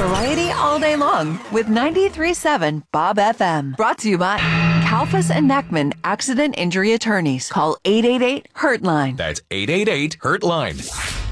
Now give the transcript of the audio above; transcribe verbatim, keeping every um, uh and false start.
Variety all day long with ninety-three point seven Bob F M. Brought to you by Kalfas and Neckman Accident Injury Attorneys. Call eight eight eight, hurt line. That's eight eight eight, hurt line.